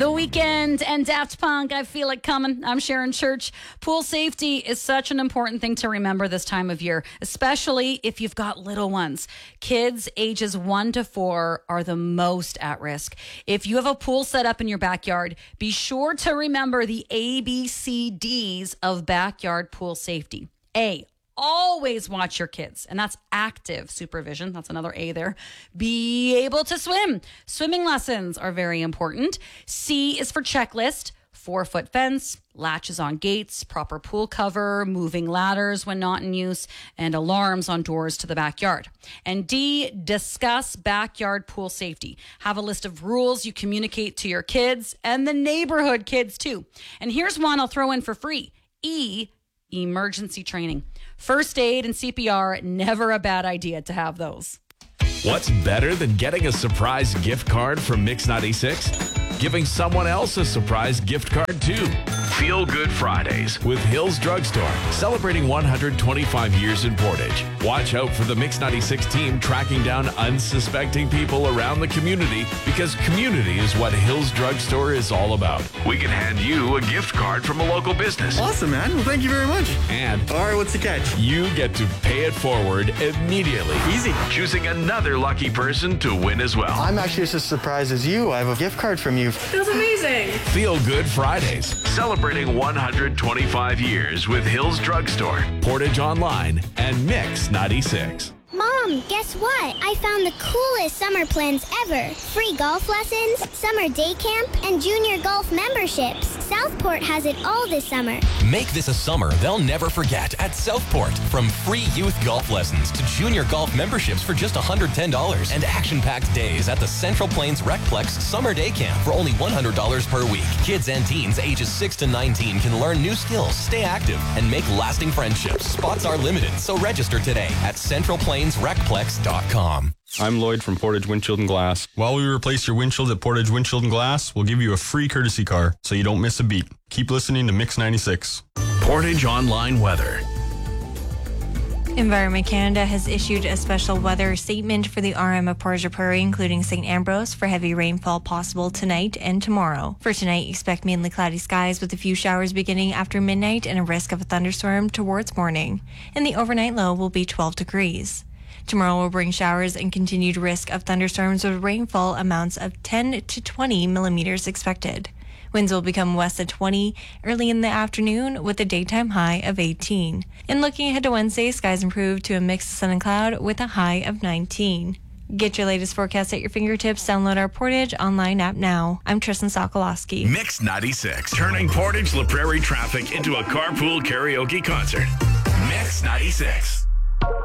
The Weeknd and Daft Punk, I Feel It Coming. I'm Sharon Church. Pool safety is such an important thing to remember this time of year, especially if you've got little ones. Kids ages 1 to 4 are the most at risk. If you have a pool set up in your backyard, be sure to remember the ABCDs of backyard pool safety. A, always watch your kids, and that's active supervision. That's another A there. Be able to swim. Swimming lessons are very important. C is for checklist. 4-foot fence, latches on gates, proper pool cover, moving ladders when not in use, and alarms on doors to the backyard. And D, discuss backyard pool safety. Have a list of rules you communicate to your kids and the neighborhood kids too. And here's one I'll throw in for free. E, emergency training. First aid and CPR, never a bad idea to have those. What's better than getting a surprise gift card from Mix 96? Giving someone else a surprise gift card too. Feel Good Fridays with Hills Drugstore, celebrating 125 years in Portage. Watch out for the Mix 96 team tracking down unsuspecting people around the community, because community is what Hills Drugstore is all about. We can hand you a gift card from a local business. Awesome, man. Well, thank you very much. And all right, what's the catch? you get to pay it forward immediately. Easy. Choosing another lucky person to win as well. I'm actually just as surprised as you. I have a gift card from you. Feels amazing. Feel Good Fridays, celebrating 125 years with Hills Drugstore, Portage Online, and Mix 96. Mom, guess what? I found the coolest summer plans ever. Free golf lessons, summer day camp, and junior golf memberships. Southport has it all this summer. Make this a summer they'll never forget at Southport. From free youth golf lessons to junior golf memberships for just $110 and action-packed days at the Central Plains Recplex Summer Day Camp for only $100 per week. Kids and teens ages 6 to 19 can learn new skills, stay active, and make lasting friendships. Spots are limited, so register today at centralplainsrecplex.com. I'm Lloyd from Portage Windshield and Glass. While we replace your windshield at Portage Windshield and Glass, we'll give you a free courtesy car so you don't miss a beat. Keep listening to Mix 96. Portage Online Weather. Environment Canada has issued a special weather statement for the RM of Portage Prairie, including St. Ambrose, for heavy rainfall possible tonight and tomorrow. For tonight, expect mainly cloudy skies with a few showers beginning after midnight and a risk of a thunderstorm towards morning. And the overnight low will be 12 degrees. Tomorrow will bring showers and continued risk of thunderstorms with rainfall amounts of 10 to 20 millimeters expected. Winds will become west at 20 early in the afternoon with a daytime high of 18. And looking ahead to Wednesday, skies improve to a mix of sun and cloud with a high of 19. Get your latest forecast at your fingertips. Download our Portage online app now. I'm Tristan Sokolowski. Mix 96, turning Portage La Prairie traffic into a carpool karaoke concert. Mix 96.